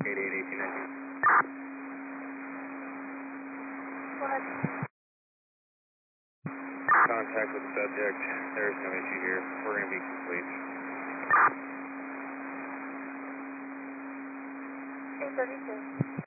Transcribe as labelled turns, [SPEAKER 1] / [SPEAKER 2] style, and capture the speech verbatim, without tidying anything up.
[SPEAKER 1] eight eight eighteen nineteen.
[SPEAKER 2] Go ahead.
[SPEAKER 1] Contact with the subject. There is no issue here. We're going to be complete.
[SPEAKER 2] eight thirty-two.